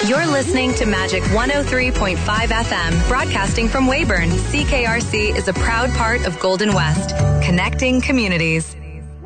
You're listening to Magic 103.5 FM, broadcasting from Weyburn. CKRC is a proud part of Golden West, connecting communities.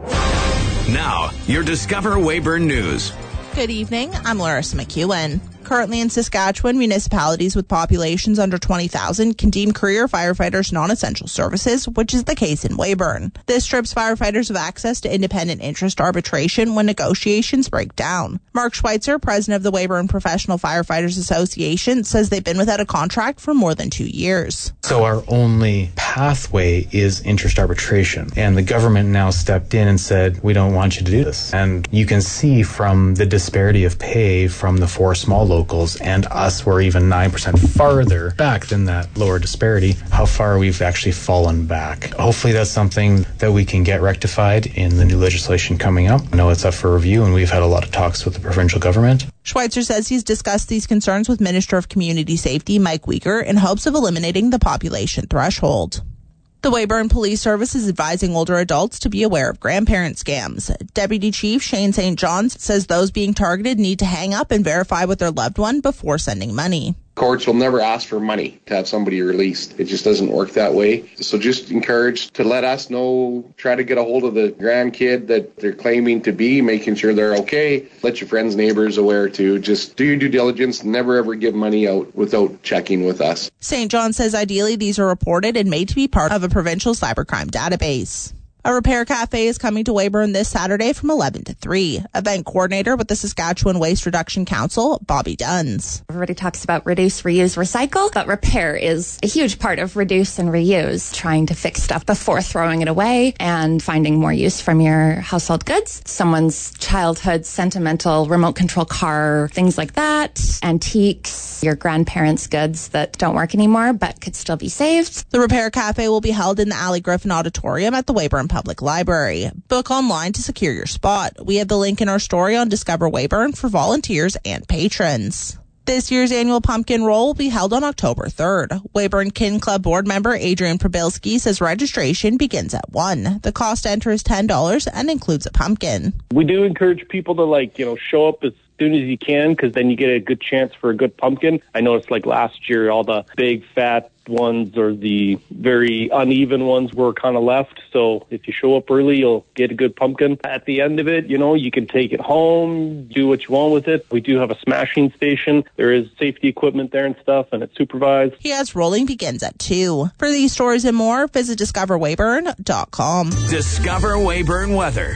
Now, your Discover Weyburn News. Good evening. I'm Larissa McEwen. Currently in Saskatchewan, municipalities with populations under 20,000 can deem career firefighters non-essential services, which is the case in Weyburn. This strips firefighters of access to independent interest arbitration when negotiations break down. Mark Schweitzer, president of the Weyburn Professional Firefighters Association, says they've been without a contract for more than 2 years. So our only pathway is interest arbitration. And the government now stepped in and said, we don't want you to do this. And you can see from the disparity of pay from the four small locals and us, we're even 9% farther back than that lower disparity, how far we've actually fallen back. Hopefully that's something that we can get rectified in the new legislation coming up. I know it's up for review and we've had a lot of talks with the provincial government. Schweitzer says he's discussed these concerns with Minister of Community Safety Mike Weegar in hopes of eliminating the population threshold. The Weyburn Police Service is advising older adults to be aware of grandparent scams. Deputy Chief Shane St. John's says those being targeted need to hang up and verify with their loved one before sending money. Courts will never ask for money to have somebody released. It just doesn't work that way. So just encouraged to let us know, try to get a hold of the grandkid that they're claiming to be, making sure they're okay. Let your friends, neighbors aware too. Just do your due diligence. Never ever give money out without checking with us. St. John says ideally these are reported and made to be part of a provincial cybercrime database. A repair cafe is coming to Weyburn this Saturday from 11 to 3. Event coordinator with the Saskatchewan Waste Reduction Council, Bobby Duns. Everybody talks about reduce, reuse, recycle, but repair is a huge part of reduce and reuse, trying to fix stuff before throwing it away and finding more use from your household goods. Someone's childhood sentimental remote control car, things like that, antiques, your grandparents' goods that don't work anymore but could still be saved. The repair cafe will be held in the Ali Griffin Auditorium at the Weyburn Public Library. Book online to secure your spot. We have the link in our story on Discover Weyburn for volunteers and patrons. This year's annual pumpkin roll will be held on October 3rd. Weyburn Kin Club board member Adrian Probilski says registration begins at 1. The cost to enter is $10 and includes a pumpkin. We do encourage people to, show up as soon as you can, because then you get a good chance for a good pumpkin. I noticed last year, all the big fat ones or the very uneven ones were kind of left. So if you show up early, you'll get a good pumpkin. At the end of it, you can take it home, do what you want with it. We do have a smashing station. There is safety equipment there and stuff, and it's supervised. He has rolling begins at 2. For these stories and more, visit discoverweyburn.com. Discover Weyburn weather.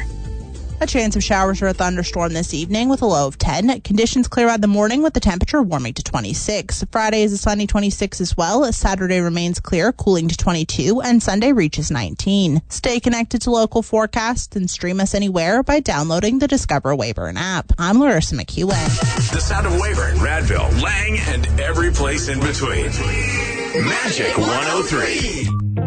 A chance of showers or a thunderstorm this evening with a low of 10. Conditions clear out in the morning with the temperature warming to 26. Friday is a sunny 26 as well. Saturday remains clear, cooling to 22, and Sunday reaches 19. Stay connected to local forecasts and stream us anywhere by downloading the Discover Weyburn app. I'm Larissa McEwen. The sound of Weyburn, Radville, Lang, and every place in between. Magic 103.